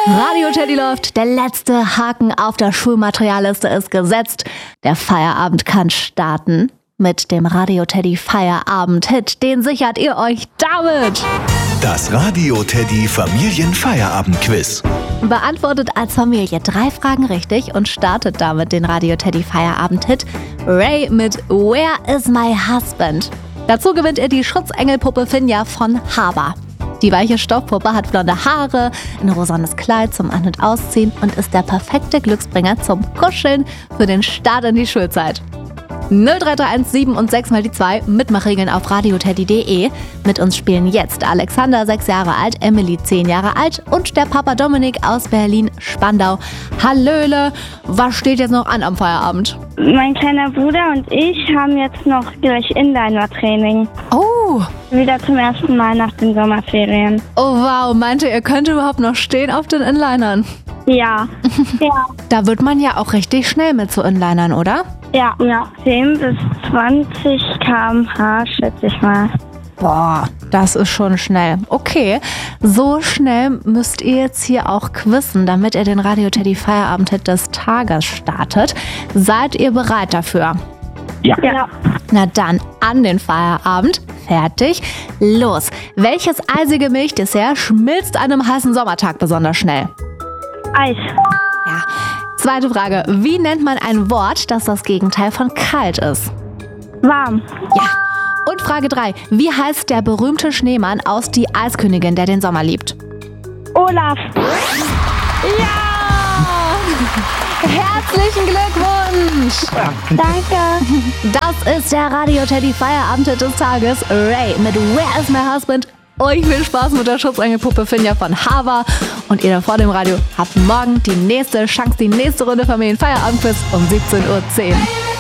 Radio Teddy läuft, der letzte Haken auf der Schulmaterialliste ist gesetzt. Der Feierabend kann starten mit dem Radio Teddy Feierabend-Hit. Den sichert ihr euch damit. Das Radio Teddy Familienfeierabend-Quiz. Beantwortet als Familie 3 Fragen richtig und startet damit den Radio Teddy Feierabend-Hit Ray mit Where is my husband? Dazu gewinnt ihr die Schutzengelpuppe Finja von Haber. Die weiche Stoffpuppe hat blonde Haare, ein rosanes Kleid zum An- und Ausziehen und ist der perfekte Glücksbringer zum Kuscheln für den Start in die Schulzeit. 0331 7 und 6 mal die 2, Mitmachregeln auf radioteddy.de. Mit uns spielen jetzt Alexander, 6 Jahre alt, Emily, 10 Jahre alt und der Papa Dominik aus Berlin-Spandau. Hallöle, was steht jetzt noch an am Feierabend? Mein kleiner Bruder und ich haben jetzt noch gleich Inliner-Training. Oh! Wieder zum ersten Mal nach den Sommerferien. Oh wow, meinte ihr könnt überhaupt noch stehen auf den Inlinern? Ja. Ja. Da wird man ja auch richtig schnell mit so Inlinern, oder? Ja. 10 bis 20 km/h, schätze ich mal. Boah, das ist schon schnell. Okay, so schnell müsst ihr jetzt hier auch quizzen, damit ihr den Radio Teddy Feierabend-Hit des Tages startet. Seid ihr bereit dafür? Ja. Na dann, an den Feierabend. Fertig. Los. Welches eisige Milchdessert schmilzt an einem heißen Sommertag besonders schnell? Eis. Ja. Zweite Frage. Wie nennt man ein Wort, das das Gegenteil von kalt ist? Warm. Ja. Und Frage 3. Wie heißt der berühmte Schneemann aus Die Eiskönigin, der den Sommer liebt? Olaf. Ja! Herzlichen Glückwunsch! Danke. Das ist der Radio Teddy Feierabend des Tages. Ray mit Where is my husband? Euch viel Spaß mit der Schutzengelpuppe Finja von Haber. Und ihr da vor dem Radio habt morgen die nächste Chance, die nächste Runde Familienfeierabend-Quiz um 17:10 Uhr.